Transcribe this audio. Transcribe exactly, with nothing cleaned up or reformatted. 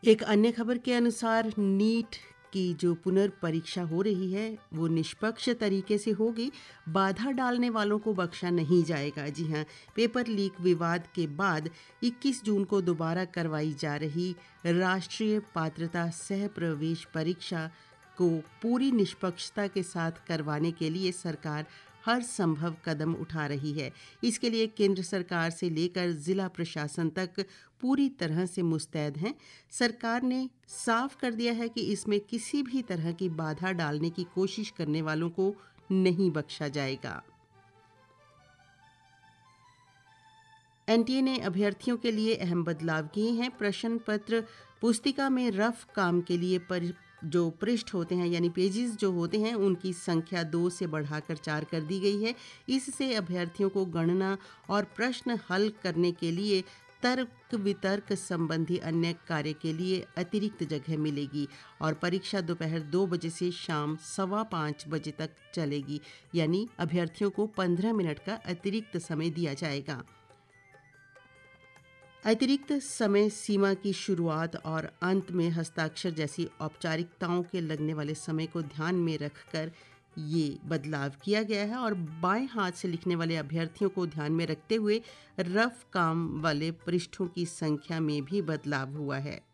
एक अन्य खबर के अनुसार नीट की जो पुनर्परीक्षा हो रही है वो निष्पक्ष तरीके से होगी, बाधा डालने वालों को बख्शा नहीं जाएगा। जी हाँ, पेपर लीक विवाद के बाद इक्कीस जून को दोबारा करवाई जा रही राष्ट्रीय पात्रता सह प्रवेश परीक्षा को पूरी निष्पक्षता के साथ करवाने के लिए सरकार हर संभव कदम उठा रही है। इसके लिए केंद्र सरकार से लेकर जिला प्रशासन तक पूरी तरह से मुस्तैद हैं। सरकार ने साफ कर दिया है कि इसमें किसी भी तरह की बाधा डालने की कोशिश करने वालों को नहीं बख्शा जाएगा। एनटीए ने अभ्यर्थियों के लिए अहम बदलाव किए हैं। प्रश्न पत्र पुस्तिका में रफ काम के लिए पर जो पृष्ठ होते हैं यानी पेजेस जो होते हैं उनकी संख्या दो से बढ़ाकर चार कर दी गई है। इससे अभ्यर्थियों को गणना और प्रश्न हल करने के लिए तर्क वितर्क संबंधी अन्य कार्य के लिए अतिरिक्त जगह मिलेगी और परीक्षा दोपहर दो बजे से शाम सवा पाँच बजे तक चलेगी, यानी अभ्यर्थियों को पंद्रह मिनट का अतिरिक्त समय दिया जाएगा। अतिरिक्त समय सीमा की शुरुआत और अंत में हस्ताक्षर जैसी औपचारिकताओं के लगने वाले समय को ध्यान में रखकर ये बदलाव किया गया है और बाएं हाथ से लिखने वाले अभ्यर्थियों को ध्यान में रखते हुए रफ काम वाले पृष्ठों की संख्या में भी बदलाव हुआ है।